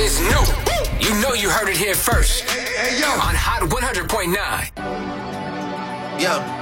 is new. You know you heard it here first. Hey, yo. On Hot 100.9. Yo.